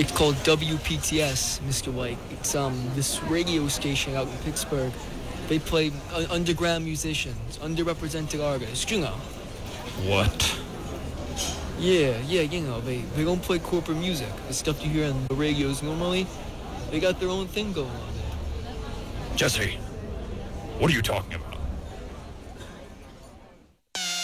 It's called WPTS, Mr. White. It's this radio station out in Pittsburgh. They play underground musicians, underrepresented artists, you know. What? Yeah, you know, they don't play corporate music, the stuff you hear on the radios normally. They got their own thing going on there. Jesse, what are you talking about?